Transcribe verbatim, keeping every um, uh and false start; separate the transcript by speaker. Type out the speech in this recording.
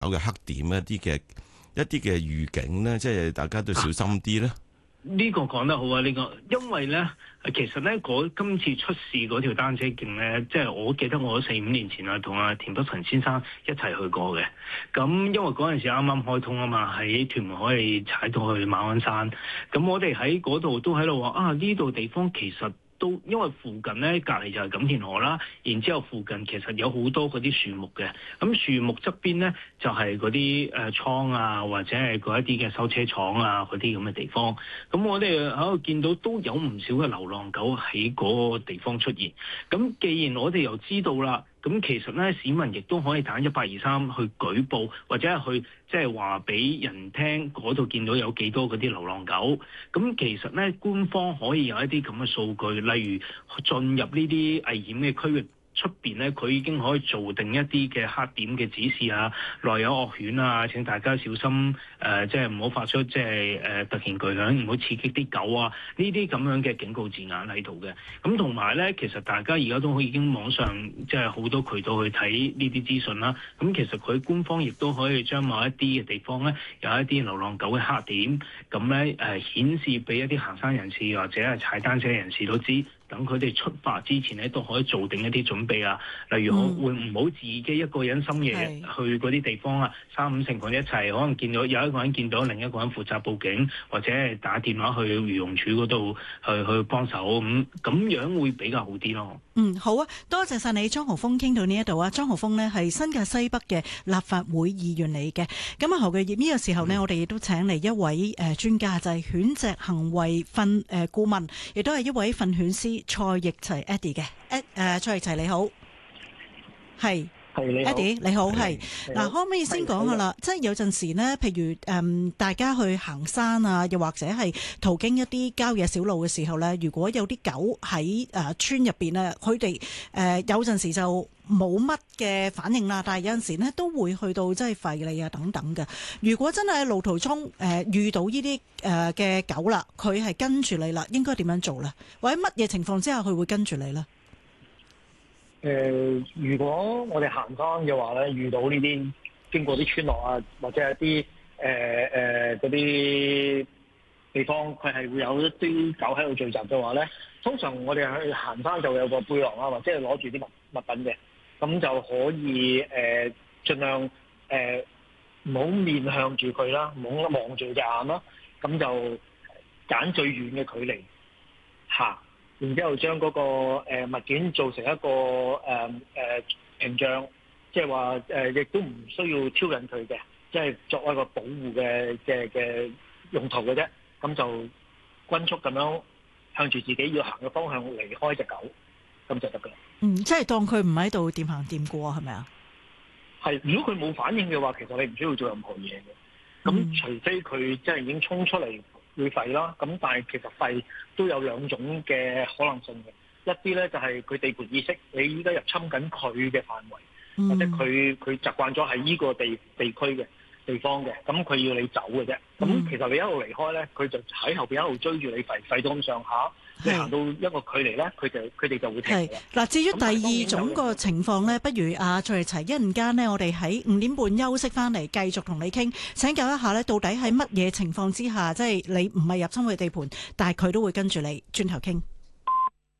Speaker 1: 嘅黑點一啲嘅一啲嘅預警咧，即係大家都小心啲咧。
Speaker 2: 呢個講得好啊！呢個因為咧，其實咧，嗰今次出事嗰條單車徑咧，即係我記得我四五年前啊，同阿田北辰先生一齊去過嘅。咁因為嗰陣時啱啱開通啊嘛，喺屯門可以踩到去馬鞍山。咁我哋喺嗰度都喺度話啊，呢度地方其實都因為附近咧隔離就係錦田河啦，然之後附近其實有好多嗰啲樹木嘅，咁樹木側邊咧就係嗰啲誒倉啊，或者係嗰一啲嘅修車廠啊嗰啲咁嘅地方。咁我哋喺度見到都有唔少嘅流浪狗喺嗰個地方出現。咁既然我哋又知道啦，咁其實咧市民亦都可以打一八二三去舉報，或者係去即係話俾人聽嗰度見到有幾多嗰啲流浪狗。咁其實咧官方可以有一啲咁嘅數據，例如進入呢啲危險嘅區域出邊咧，佢已經可以做定一啲嘅黑點嘅指示啊，內有惡犬啊，請大家小心誒、呃，即係唔好發出即係誒突然巨響，唔好刺激啲狗啊，呢啲咁樣嘅警告字眼喺度嘅。咁同埋咧，其實大家而家都已經網上即係好多渠道去睇呢啲資訊啦。咁其實佢官方亦都可以將某一啲嘅地方咧，有一啲流浪狗嘅黑點，咁咧誒顯示俾一啲行山人士或者係踩單車人士都知。等佢哋出發之前咧，都可以做定一啲準備啊。例如，我會唔好自己一個人深夜去嗰啲地方啊，三五成個人一齊，可能見到有一個人見到另一個人負責報警，或者係打電話去漁農署嗰度去去幫手咁，咁樣會比較好啲咯。
Speaker 3: 嗯，好啊，多謝晒你，莊豪鋒傾到呢一度啊。莊豪鋒呢係新界西北嘅立法會議員嚟嘅。咁啊，何巨業呢個時候呢，嗯、我哋亦都請嚟一位誒專家，就係、是、犬隻行為訓誒顧問，亦都係一位訓犬師。蔡奕齊 Eddie 嘅 Ed 誒，蔡奕齊你好，係係 Eddie 你好，係嗱，可唔可以先講下啦？即係有陣時呢，譬如誒、嗯，大家去行山啊，又或者係途經一啲郊野小路嘅時候呢，如果有啲狗喺誒、呃、村入邊咧，佢哋誒有陣時就冇乜嘅反應啦，但係有陣時呢都會去到即係吠你啊等等嘅。如果真係喺路途中誒、呃、遇到呢啲誒嘅狗啦，佢係跟住你啦，應該點樣做咧？或者乜嘢情況之下佢會跟住你咧？
Speaker 4: 誒、呃，如果我哋行山嘅話咧，遇到呢啲經過啲村落啊，或者係啲誒誒嗰啲地方，佢係會有一啲狗喺度聚集嘅話咧，通常我哋去行山就會有個背囊啊，或者係攞住啲物物品嘅。咁就可以誒、呃，盡量誒唔好面向住佢啦，唔好望住隻眼啦。咁就揀最遠嘅距離行，然之後將嗰、那個、呃、物件做成一個誒誒屏障，即係話誒亦都唔需要挑釁佢嘅，即、就、係、是、作為一個保護嘅嘅嘅用途嘅啫。咁就均速咁樣向住自己要行嘅方向離開隻狗，咁就得㗎啦。
Speaker 3: 嗯，即係當佢唔喺度掂行掂過，係咪啊？
Speaker 4: 係，如果佢冇反應嘅話，其實你唔需要做任何嘢嘅。咁、嗯、除非佢即係已經衝出嚟會吠啦。咁但係其實吠都有兩種嘅可能性嘅。一啲咧就係佢地盤意識，你依家入侵緊佢嘅範圍，嗯、或者佢佢習慣咗喺依個地地區嘅地方嘅，咁佢要你走嘅啫。咁、嗯、其實你一路離開咧，佢就喺後邊一路追住你吠，吠到咁上下。你行到一個距離咧，佢就佢哋就會停嘅。
Speaker 3: 嗱，至於第二種個情況咧，不如阿蔡奕齊一陣間呢，我哋喺五點半休息翻嚟，繼續同你傾。請教一下咧，到底喺乜嘢情況之下，即係你唔係入侵佢地盤，但係佢都會跟住你轉頭傾。